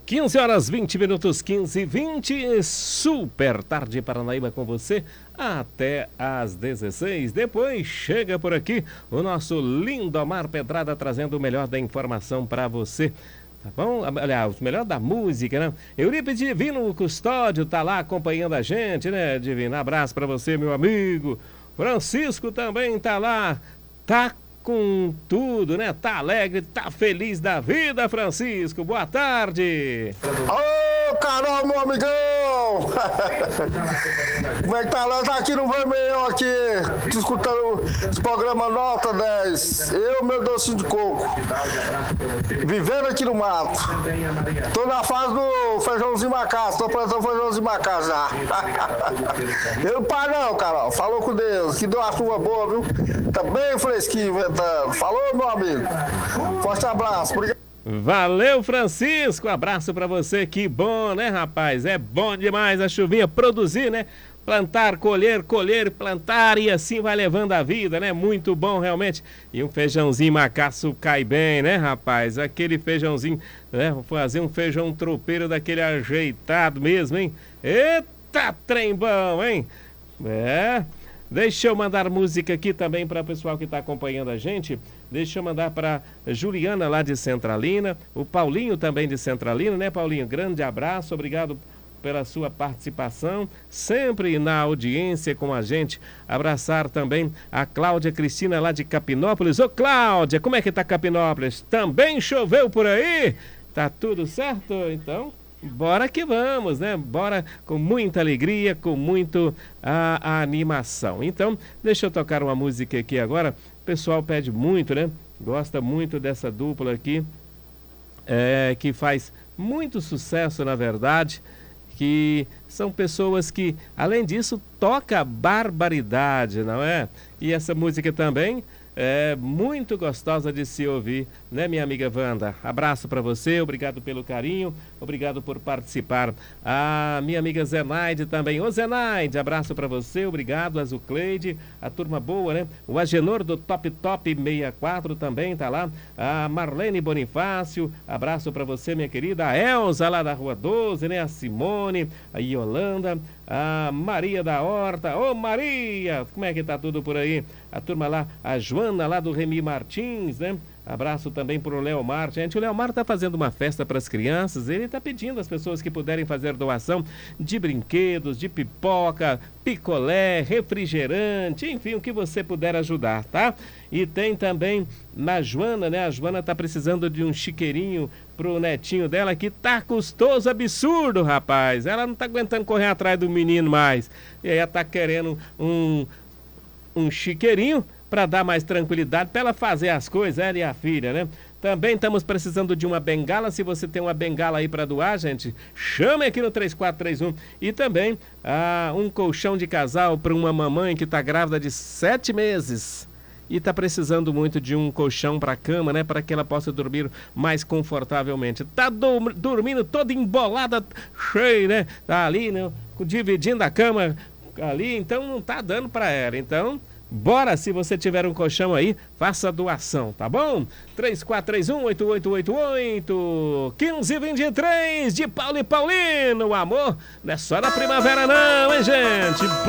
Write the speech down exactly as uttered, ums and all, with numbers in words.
quinze horas, vinte minutos, quinze e vinte, super tarde Paranaíba com você até às dezesseis. Depois chega por aqui o nosso Lindomar Pedrada trazendo o melhor da informação para você. Tá bom? Aliás, o melhor da música, né? Eurípides Divino Custódio tá lá acompanhando a gente, né, Divino? Abraço para você, meu amigo. Francisco também tá lá, tá com tudo, né? Tá alegre, tá feliz da vida, Francisco. Boa tarde. Ô, Carol, meu amigão! Como é que tá lá? Tá aqui no Vermelhão, aqui, escutando esse programa Nota dez. Eu, meu docinho de coco. Vivendo aqui no mato. Tô na fase do feijãozinho macaco, tô plantando feijãozinho macaco já. Eu não paro não, Carol. Falou com Deus, que deu uma chuva boa, viu? Tá bem fresquinho, ventando. Falou, meu amigo. Forte abraço. Obrigado. Valeu, Francisco. Abraço pra você. Que bom, né, rapaz? É bom demais a chuvinha produzir, né? Plantar, colher, colher, plantar e assim vai levando a vida, né? Muito bom, realmente. E um feijãozinho macaço cai bem, né, rapaz? Aquele feijãozinho, né? Vou fazer um feijão tropeiro daquele ajeitado mesmo, hein? Eita, trem bom, hein? É... Deixa eu mandar música aqui também para o pessoal que está acompanhando a gente. Deixa eu mandar para Juliana lá de Centralina, o Paulinho também de Centralina, né, Paulinho? Grande abraço, obrigado pela sua participação, sempre na audiência com a gente. Abraçar também a Cláudia Cristina lá de Capinópolis. Ô, Cláudia, como é que tá Capinópolis? Também choveu por aí? Tá tudo certo? Então... bora que vamos, né? Bora com muita alegria, com muito a, a animação. Então, deixa eu tocar uma música aqui agora. O pessoal pede muito, né? Gosta muito dessa dupla aqui, é, que faz muito sucesso, na verdade. Que são pessoas que, além disso, toca barbaridade, não é? E essa música também é muito gostosa de se ouvir, né, minha amiga Wanda? Abraço para você, obrigado pelo carinho, obrigado por participar. A minha amiga Zenaide também. Ô, Zenaide, abraço para você, obrigado. A Zucleide, a turma boa, né? O Agenor do Top Top sessenta e quatro também tá lá. A Marlene Bonifácio, abraço para você, minha querida. A Elza lá da Rua doze, né? A Simone, a Yolanda, a Maria da Horta. Ô, Maria, como é que tá tudo por aí? A turma lá, a Joana lá do Remy Martins, né? Abraço também para o Leomar. Gente, o Leomar está fazendo uma festa para as crianças. Ele está pedindo às pessoas que puderem fazer doação de brinquedos, de pipoca, picolé, refrigerante, enfim, o que você puder ajudar, tá? E tem também na Joana, né? A Joana está precisando de um chiqueirinho pro netinho dela que tá custoso, absurdo, rapaz. Ela não tá aguentando correr atrás do menino mais. E aí ela tá querendo um, um chiqueirinho para dar mais tranquilidade, para ela fazer as coisas, ela e a filha, né? Também estamos precisando de uma bengala. Se você tem uma bengala aí para doar, gente, chame aqui no três quatro três um. E também ah, um colchão de casal para uma mamãe que está grávida de sete meses e está precisando muito de um colchão para a cama, né? Para que ela possa dormir mais confortavelmente. Tá do, dormindo toda embolada, cheia, né? Tá ali, né? Dividindo a cama ali, então não tá dando para ela. Então... bora, se você tiver um colchão aí, faça a doação, tá bom? três quatro três um, oito oito oito oito, quinze e vinte e três de Paulo e Paulino. O amor não é só na primavera não, hein, gente?